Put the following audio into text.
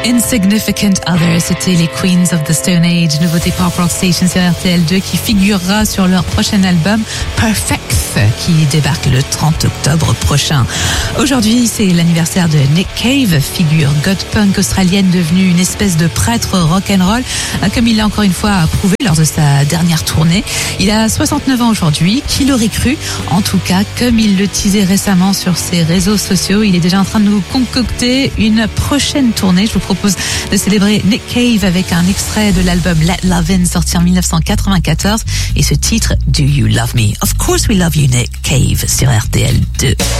Insignificant Other, c'était les Queens of the Stone Age, nouveauté Pop Rock Station sur RTL2 qui figurera sur leur prochain album Perfect qui débarque le 30 octobre prochain. Aujourd'hui, c'est l'anniversaire de Nick Cave, figure goth punk australienne devenue une espèce de prêtre rock'n'roll, comme il l'a encore une fois prouvé lors de sa dernière tournée. Il a 69 ans aujourd'hui, qui l'aurait cru? En tout cas, comme il le teasait récemment sur ses réseaux sociaux, il est déjà en train de nous concocter une prochaine tournée. Je vous propose de célébrer Nick Cave avec un extrait de l'album Let Love In, sorti en 1994, et ce titre Do You Love Me? Of course we love you, Nick Cave, sur RTL2.